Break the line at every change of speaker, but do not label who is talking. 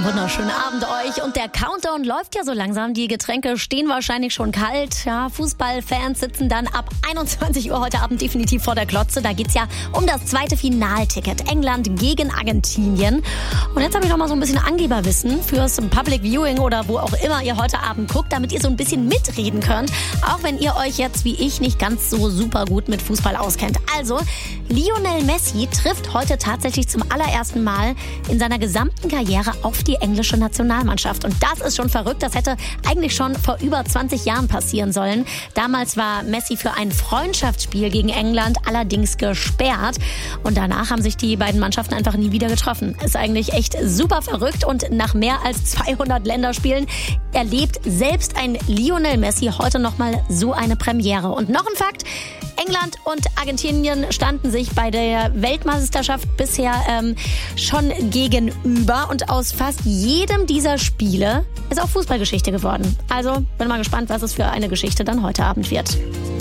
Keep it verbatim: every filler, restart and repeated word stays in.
Einen wunderschönen Abend euch. Und der Countdown läuft ja so langsam. Die Getränke stehen wahrscheinlich schon kalt. Ja, Fußballfans sitzen dann ab einundzwanzig Uhr heute Abend definitiv vor der Glotze. Da geht's ja um das zweite Finalticket. England gegen Argentinien. Und jetzt habe ich noch mal so ein bisschen Angeberwissen fürs Public Viewing oder wo auch immer ihr heute Abend guckt, damit ihr so ein bisschen mitreden könnt. Auch wenn ihr euch jetzt wie ich nicht ganz so super gut mit Fußball auskennt. Also, Lionel Messi trifft heute tatsächlich zum allerersten Mal in seiner gesamten Karriere auf die englische Nationalmannschaft. Und das ist schon verrückt. Das hätte eigentlich schon vor über zwanzig Jahren passieren sollen. Damals war Messi für ein Freundschaftsspiel gegen England allerdings gesperrt. Und danach haben sich die beiden Mannschaften einfach nie wieder getroffen. Ist eigentlich echt super verrückt. Und nach mehr als zweihundert Länderspielen erlebt selbst ein Lionel Messi heute nochmal so eine Premiere. Und noch ein Fakt: England und Argentinien standen sich bei der Weltmeisterschaft bisher ähm, schon gegenüber. Und aus fast jedem dieser Spiele ist auch Fußballgeschichte geworden. Also bin mal gespannt, was es für eine Geschichte dann heute Abend wird.